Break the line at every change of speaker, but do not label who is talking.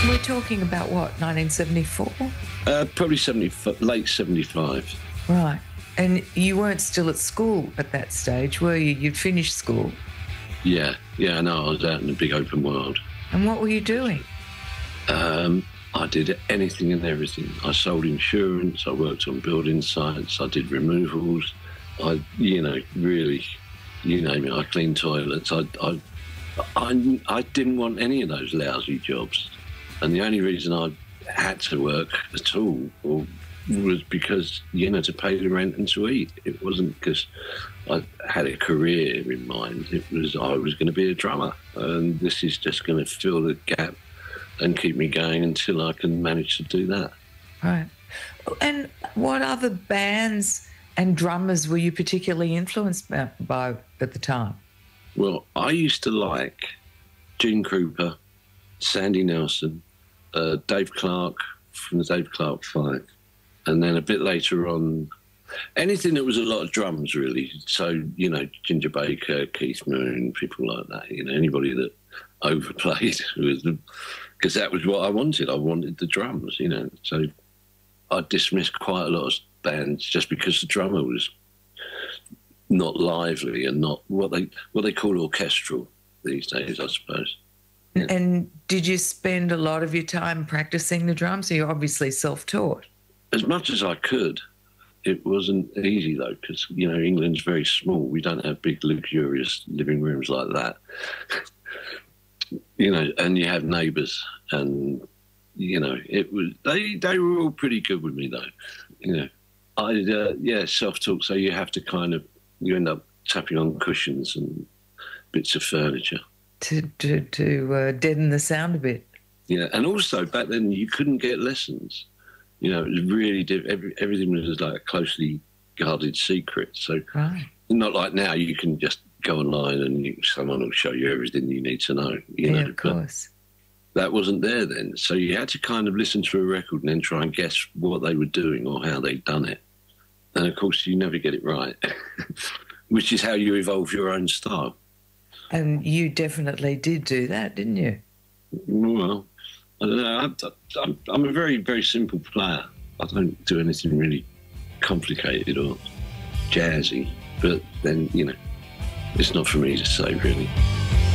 We're talking about what, 1974?
Probably late 75.
Right. And you weren't still at school at that stage, were you? You'd finished school.
Yeah, no, I was out in the big open world.
And what were you doing?
I did anything and everything. I sold insurance, I worked on building sites, I did removals, really, you name it, I cleaned toilets. I didn't want any of those lousy jobs. And the only reason I had to work at all was because, to pay the rent and to eat. It wasn't because I had a career in mind. It was I was going to be a drummer, and this is just going to fill the gap and keep me going until I can manage to do that.
Right. And what other bands and drummers were you particularly influenced by at the time?
Well, I used to like Gene Krupa, Sandy Nelson, Dave Clark from the Dave Clark Five, and then a bit later on, anything that was a lot of drums, really. So, Ginger Baker, Keith Moon, people like that, anybody that overplayed, because that was what I wanted. I wanted the drums, So I dismissed quite a lot of bands just because the drummer was not lively and not what they call orchestral these days, I suppose. Yeah.
And did you spend a lot of your time practicing the drums? So you're obviously self-taught.
As much as I could. It wasn't easy, though, because, England's very small. We don't have big, luxurious living rooms like that. And you have neighbours, and, it was they were all pretty good with me, though. Self-taught, so you have to you end up tapping on cushions and bits of furniture.
To deaden the sound a bit.
Yeah, and also back then you couldn't get lessons. It was really everything was like a closely guarded secret. So Not like now, you can just go online and someone will show you everything you need to know.
Of course.
That wasn't there then. So you had to kind of listen to a record and then try and guess what they were doing or how they'd done it. And of course, you never get it right, which is how you evolve your own style.
And you definitely did do that, didn't you?
Well, I don't know. I'm a very, very simple player. I don't do anything really complicated or jazzy. But then, it's not for me to say, really.